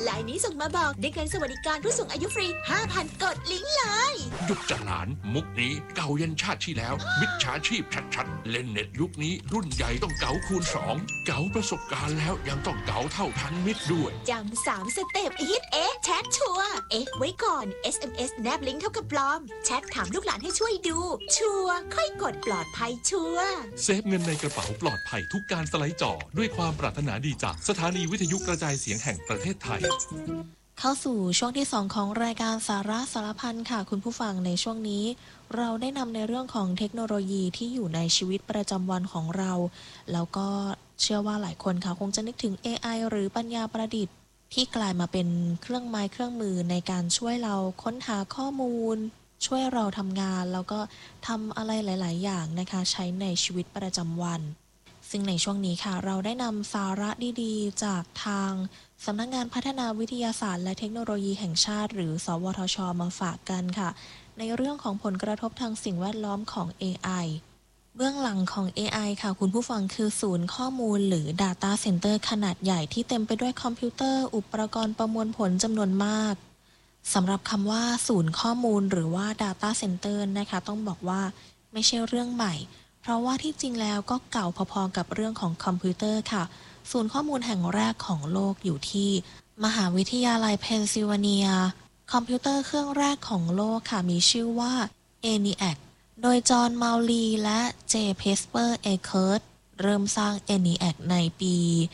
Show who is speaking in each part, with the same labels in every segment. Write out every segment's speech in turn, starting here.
Speaker 1: ไลน์นี้ส่งมาบอกได้เงินสวัสดิการผู้สูงอายุฟรี 5,000 กดลิงก์เลย
Speaker 2: หยุดจะหลานมุกนี้เก่ายันชาติที่แล้วมิจฉาชีพชัดๆเล่นเน็ตยุคนี้รุ่นใหญ่ต้องเก๋าคูณ2เก๋าประสบการณ์แล้วยังต้องเก๋าเท่าทันมิตรด้วย
Speaker 1: จำ3 สเต็ปฮิตแชทชัวร์ไว้ก่อน SMS แนบลิงก์เท่ากับปลอมแชทถามลูกหลานให้ช่วยดูชัวร์ค่อยกดปลอดภัยชัวร์
Speaker 3: เซฟเงินในกระเป๋าปลอดภัยทุกการสไลด์จอด้วยความปรารถนาดีจากสถานีวิทยุกระจายเสียงแห่งประเทศไทย
Speaker 4: เข้าสู่ช่วงที่2ของรายการสาระสารพันค่ะคุณผู้ฟังในช่วงนี้เราได้นำในเรื่องของเทคโนโลยีที่อยู่ในชีวิตประจำวันของเราแล้วก็เชื่อว่าหลายคนค่ะคงจะนึกถึง AI หรือปัญญาประดิษฐ์ที่กลายมาเป็นเครื่องไม้เครื่องมือในการช่วยเราค้นหาข้อมูลช่วยเราทำงานแล้วก็ทำอะไรหลายๆอย่างนะคะใช้ในชีวิตประจำวันซึ่งในช่วงนี้ค่ะเราได้นำสาระดีๆจากทางสำนักงานพัฒนาวิทยาศาสตร์และเทคโนโลยีแห่งชาติหรือสวทช.มาฝากกันค่ะในเรื่องของผลกระทบทางสิ่งแวดล้อมของ AI เบื้องหลังของ AI ค่ะคุณผู้ฟังคือศูนย์ข้อมูลหรือ Data Center ขนาดใหญ่ที่เต็มไปด้วยคอมพิวเตอร์อุปกรณ์ประมวลผลจำนวนมากสำหรับคำว่าศูนย์ข้อมูลหรือว่า Data Center นะคะต้องบอกว่าไม่ใช่เรื่องใหม่เพราะว่าที่จริงแล้วก็เก่าพอๆกับเรื่องของคอมพิวเตอร์ค่ะศูนย์ข้อมูลแห่งแรกของโลกอยู่ที่มหาวิทยาลัยเพนซิลเวเนียคอมพิวเตอร์เครื่องแรกของโลกค่ะมีชื่อว่า ENIAC โดยจอห์นเมาลีและเจเพสเปอร์เอเคิร์ตเริ่มสร้าง ENIAC ในปี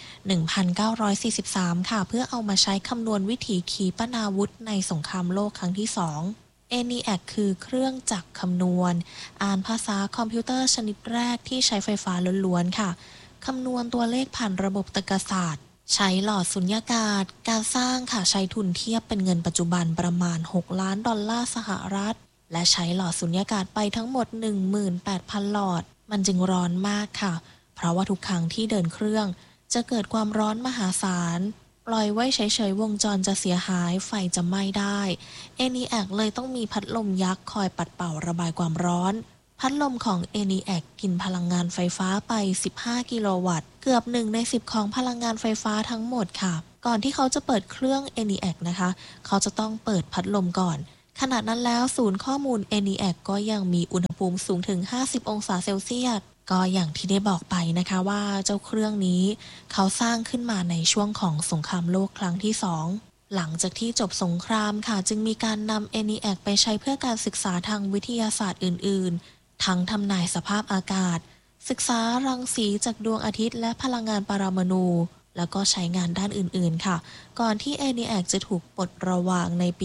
Speaker 4: 1943 ค่ะเพื่อเอามาใช้คำนวณวิถีขีปนาวุธในสงครามโลกครั้งที่2ENIAC คือเครื่องจักรคำนวณอ่านภาษาคอมพิวเตอร์ชนิดแรกที่ใช้ไฟฟ้าล้วนๆค่ะคำนวณตัวเลขผ่านระบบตรรกศาสตร์ใช้หลอดสุญญากาศการสร้างค่ะใช้ทุนเทียบเป็นเงินปัจจุบันประมาณ$6 ล้านสหรัฐและใช้หลอดสุญญากาศไปทั้งหมด 18,000 หลอดมันจึงร้อนมากค่ะเพราะว่าทุกครั้งที่เดินเครื่องจะเกิดความร้อนมหาศาลปล่อยไว้เฉยๆวงจรจะเสียหายไฟจะไหม้ได้ ENIAC เลยต้องมีพัดลมยักษ์คอยปัดเป่าระบายความร้อนพัดลมของ ENIAC กินพลังงานไฟฟ้าไป15กิโลวัตต์เกือบ1ใน10ของพลังงานไฟฟ้าทั้งหมดค่ะก่อนที่เขาจะเปิดเครื่อง ENIAC นะคะเขาจะต้องเปิดพัดลมก่อนขณะนั้นแล้วศูนย์ข้อมูล ENIAC ก็ยังมีอุณหภูมิสูงถึง50องศาเซลเซียสก็อย่างที่ได้บอกไปนะคะว่าเจ้าเครื่องนี้เขาสร้างขึ้นมาในช่วงของสงครามโลกครั้งที่2หลังจากที่จบสงครามค่ะจึงมีการนำ ENIAC ไปใช้เพื่อการศึกษาทางวิทยาศาสตร์อื่นๆทั้งทำนายสภาพอากาศศึกษารังสีจากดวงอาทิตย์และพลังงานปรมาณูแล้วก็ใช้งานด้านอื่นๆค่ะก่อนที่ ENIAC จะถูกปลดระวางในปี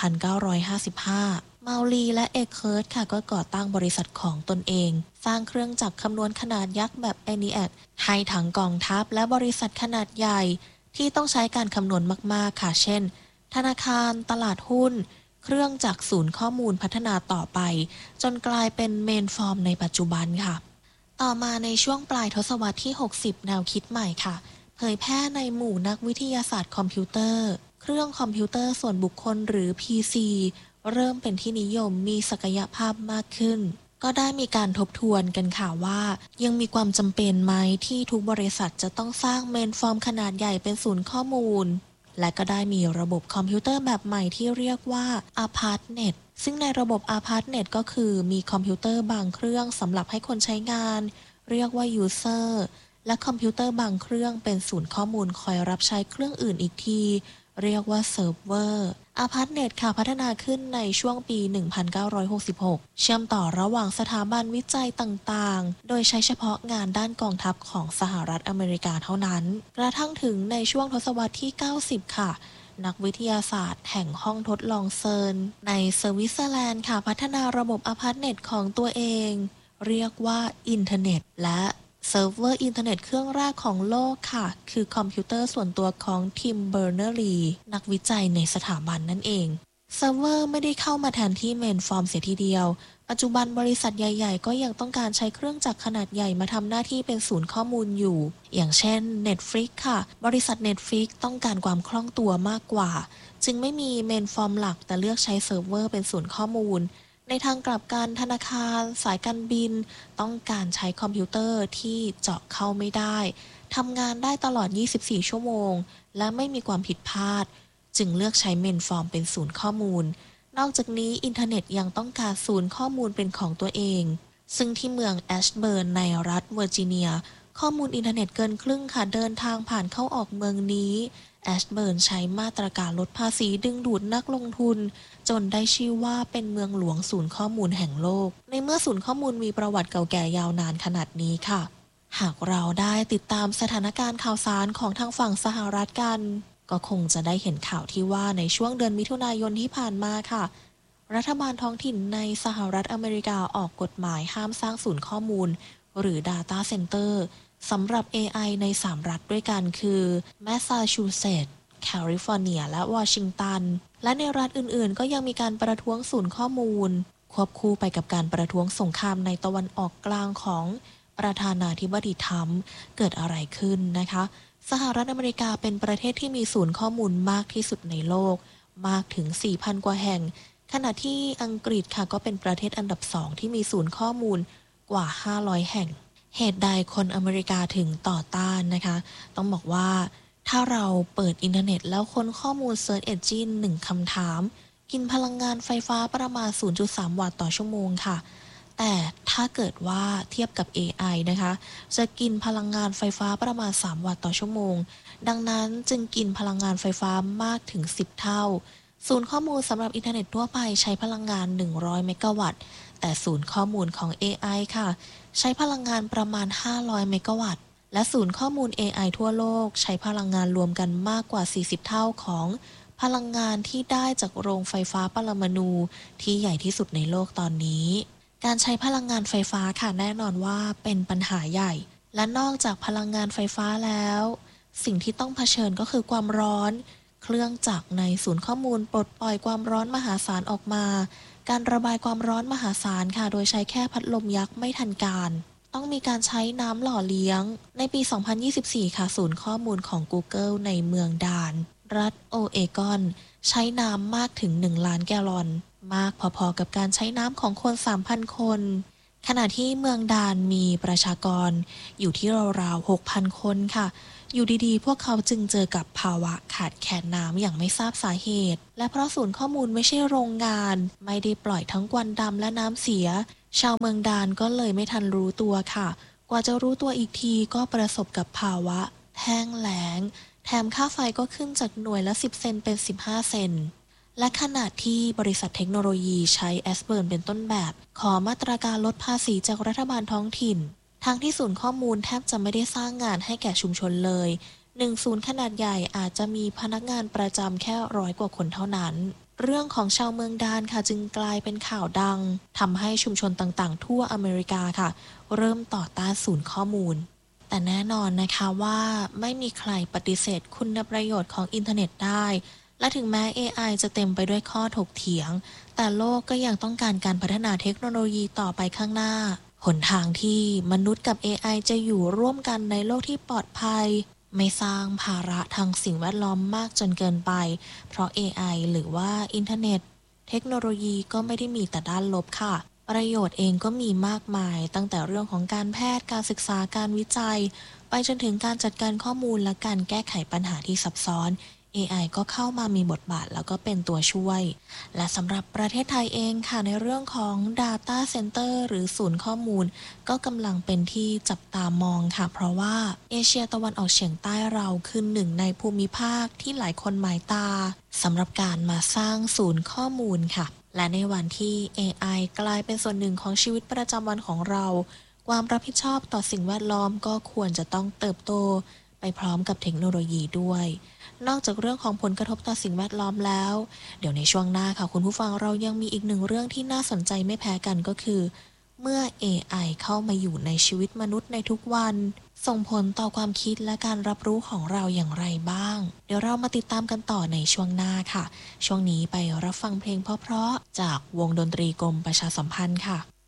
Speaker 4: 1955 เมาลีและเอเคิร์ตค่ะก็ก่อตั้งบริษัทของตนเองสร้างเครื่องจักรคำนวณขนาดยักษ์แบบ ENIAC ให้ทั้งกองทัพและบริษัทขนาดใหญ่ที่ต้องใช้การคำนวณมากๆค่ะเช่นธนาคารตลาดหุ้นเครื่องจักรศูนย์ข้อมูลพัฒนาต่อไปจนกลายเป็นเมนฟอร์มในปัจจุบันค่ะต่อมาในช่วงปลายทศวรรษที่60แนวคิดใหม่ค่ะเผยแพร่ในหมู่นักวิทยาศาสตร์คอมพิวเตอร์เครื่องคอมพิวเตอร์ส่วนบุคคลหรือ PC เริ่มเป็นที่นิยมมีศักยภาพมากขึ้นก็ได้มีการทบทวนกันค่ะว่ายังมีความจำเป็นไหมที่ทุกบริษัทจะต้องสร้างเมนฟอร์มขนาดใหญ่เป็นศูนย์ข้อมูลและก็ได้มีระบบคอมพิวเตอร์แบบใหม่ที่เรียกว่า ARPANET ซึ่งในระบบ ARPANET ก็คือมีคอมพิวเตอร์บางเครื่องสำหรับให้คนใช้งานเรียกว่า User และคอมพิวเตอร์บางเครื่องเป็นศูนย์ข้อมูลคอยรับใช้เครื่องอื่นอีกทีเรียกว่าเซิร์ฟเวอร์ ARPANET ค่ะพัฒนาขึ้นในช่วงปี 1966 เชื่อมต่อระหว่างสถาบันวิจัยต่างๆโดยใช้เฉพาะงานด้านกองทัพของสหรัฐอเมริกาเท่านั้นกระทั่งถึงในช่วงทศวรรษที่ 90 ค่ะนักวิทยาศาสตร์แห่งห้องทดลองเซิร์นในสวิตเซอร์แลนด์ค่ะพัฒนาระบบ ARPANET ของตัวเองเรียกว่าอินเทอร์เน็ตและเซิร์ฟเวอร์อินเทอร์เน็ตเครื่องแรกของโลกค่ะคือคอมพิวเตอร์ส่วนตัวของทิมเบอร์เนอรีนักวิจัยในสถาบันนั่นเองเซิร์ฟเวอร์ไม่ได้เข้ามาแทนที่เมนฟอร์มเสียทีเดียวปัจจุบันบริษัทใหญ่ๆก็ยังต้องการใช้เครื่องจักรขนาดใหญ่มาทำหน้าที่เป็นศูนย์ข้อมูลอยู่อย่างเช่น Netflix ค่ะบริษัท Netflix ต้องการความคล่องตัวมากกว่าจึงไม่มีเมนฟอร์มหลักแต่เลือกใช้เซิร์ฟเวอร์เป็นศูนย์ข้อมูลในทางกลับกันธนาคารสายการบินต้องการใช้คอมพิวเตอร์ที่เจาะเข้าไม่ได้ทำงานได้ตลอด24ชั่วโมงและไม่มีความผิดพลาดจึงเลือกใช้เมนฟอร์มเป็นศูนย์ข้อมูลนอกจากนี้อินเทอร์เน็ตยังต้องการศูนย์ข้อมูลเป็นของตัวเองซึ่งที่เมืองแอชเบิร์นในรัฐเวอร์จิเนียข้อมูลอินเทอร์เน็ตเกินครึ่งค่ะเดินทางผ่านเข้าออกเมืองนี้แอชเบิร์นใช้มาตรการลดภาษีดึงดูดนักลงทุนจนได้ชื่อว่าเป็นเมืองหลวงศูนย์ข้อมูลแห่งโลกในเมื่อศูนย์ข้อมูลมีประวัติเก่าแก่ยาวนานขนาดนี้ค่ะหากเราได้ติดตามสถานการณ์ข่าวสารของทางฝั่งสหรัฐกันก็คงจะได้เห็นข่าวที่ว่าในช่วงเดือนมิถุนายนที่ผ่านมาค่ะรัฐบาลท้องถิ่นในสหรัฐอเมริกาออกกฎหมายห้ามสร้างศูนย์ข้อมูลหรือ Data Center สำหรับ AI ใน3รัฐด้วยกันคือแมสซาชูเซตส์แคลิฟอร์เนียและวอชิงตันและในรัฐอื่นๆก็ยังมีการประท้วงศูนย์ข้อมูลควบคู่ไปกับการประท้วงสงครามในตะวันออกกลางของประธานาธิบดีทรัมป์เกิดอะไรขึ้นนะคะสหรัฐอเมริกาเป็นประเทศที่มีศูนย์ข้อมูลมากที่สุดในโลกมากถึง 4,000 กว่าแห่งขณะที่อังกฤษค่ะก็เป็นประเทศอันดับ2ที่มีศูนย์ข้อมูลกว่า500แห่งเหตุใดคนอเมริกาถึงต่อต้านนะคะต้องบอกว่าถ้าเราเปิดอินเทอร์เน็ตแล้วค้นข้อมูล Search Engine 1 คำถามกินพลังงานไฟฟ้าประมาณ 0.3 วัตต์ต่อชั่วโมงค่ะแต่ถ้าเกิดว่าเทียบกับ AI นะคะจะกินพลังงานไฟฟ้าประมาณ3วัตต์ต่อชั่วโมงดังนั้นจึงกินพลังงานไฟฟ้ามากถึง10เท่าศูนย์ข้อมูลสำหรับอินเทอร์เน็ตทั่วไปใช้พลังงาน100เมกะวัตต์แต่ศูนย์ข้อมูลของ AI ค่ะใช้พลังงานประมาณ500เมกะวัตต์และศูนย์ข้อมูล AI ทั่วโลกใช้พลังงานรวมกันมากกว่า40เท่าของพลังงานที่ได้จากโรงไฟฟ้าปรมาณูที่ใหญ่ที่สุดในโลกตอนนี้การใช้พลังงานไฟฟ้าค่ะแน่นอนว่าเป็นปัญหาใหญ่และนอกจากพลังงานไฟฟ้าแล้วสิ่งที่ต้องเผชิญก็คือความร้อนเครื่องจักรในศูนย์ข้อมูลปลดปล่อยความร้อนมหาศาลออกมาการระบายความร้อนมหาศาลค่ะโดยใช้แค่พัดลมยักษ์ไม่ทันการต้องมีการใช้น้ำหล่อเลี้ยงในปี 2024 ค่ะศูนย์ข้อมูลของ Google ในเมืองดานรัฐโอเอกอนใช้น้ำมากถึง1ล้านแกลลอนมากพอๆกับการใช้น้ำของคน 3,000 คนขณะที่เมืองดานมีประชากรอยู่ที่ราวๆ 6,000 คนค่ะอยู่ดีๆพวกเขาจึงเจอกับภาวะขาดแคลนน้ำอย่างไม่ทราบสาเหตุและเพราะศูนย์ข้อมูลไม่ใช่โรงงานไม่ได้ปล่อยทั้งควันดำและน้ำเสียชาวเมืองดานก็เลยไม่ทันรู้ตัวค่ะกว่าจะรู้ตัวอีกทีก็ประสบกับภาวะแห้งแล้งแถมค่าไฟก็ขึ้นจากหน่วยละ10 เซนต์เป็น15 เซนต์และขณะที่บริษัทเทคโนโลยีใช้แอสเบิร์นเป็นต้นแบบขอมาตรการลดภาษีจากรัฐบาลท้องถิ่นทั้งที่ศูนย์ข้อมูลแทบจะไม่ได้สร้างงานให้แก่ชุมชนเลย1ศูนย์ขนาดใหญ่อาจจะมีพนักงานประจำแค่100 กว่าคนเท่านั้นเรื่องของชาวเมืองดานค่ะจึงกลายเป็นข่าวดังทำให้ชุมชนต่างๆทั่วอเมริกาค่ะเริ่มต่อต้านศูนย์ข้อมูลแต่แน่นอนนะคะว่าไม่มีใครปฏิเสธคุณประโยชน์ของอินเทอร์เน็ตได้และถึงแม้ AI จะเต็มไปด้วยข้อถกเถียงแต่โลกก็ยังต้องการการพัฒนาเทคโนโลยีต่อไปข้างหน้าหนทางที่มนุษย์กับ AI จะอยู่ร่วมกันในโลกที่ปลอดภัยไม่สร้างภาระทางสิ่งแวดล้อมมากจนเกินไปเพราะ AI หรือว่าอินเทอร์เน็ตเทคโนโลยีก็ไม่ได้มีแต่ด้านลบค่ะประโยชน์เองก็มีมากมายตั้งแต่เรื่องของการแพทย์การศึกษาการวิจัยไปจนถึงการจัดการข้อมูลและการแก้ไขปัญหาที่ซับซ้อน AI ก็เข้ามามีบทบาทแล้วก็เป็นตัวช่วยและสำหรับประเทศไทยเองค่ะในเรื่องของ Data Center หรือศูนย์ข้อมูลก็กำลังเป็นที่จับตามองค่ะเพราะว่าเอเชียตะวันออกเฉียงใต้เราคือหนึ่งในภูมิภาคที่หลายคนหมายตาสำหรับการมาสร้างศูนย์ข้อมูลค่ะและในวันที่ AI กลายเป็นส่วนหนึ่งของชีวิตประจำวันของเราความรับผิดชอบต่อสิ่งแวดล้อมก็ควรจะต้องเติบโตไปพร้อมกับเทคโนโลยีด้วยนอกจากเรื่องของผลกระทบต่อสิ่งแวดล้อมแล้วเดี๋ยวในช่วงหน้าค่ะคุณผู้ฟังเรายังมีอีกหนึ่งเรื่องที่น่าสนใจไม่แพ้กันก็คือเมื่อ AI เข้ามาอยู่ในชีวิตมนุษย์ในทุกวันส่งผลต่อความคิดและการรับรู้ของเราอย่างไรบ้างเดี๋ยวเรามาติดตามกันต่อในช่วงหน้าค่ะช่วงนี้ไปรับฟังเพลงเพราะๆจากวงดนตรีกรมประชาสัมพันธ์ค่ะ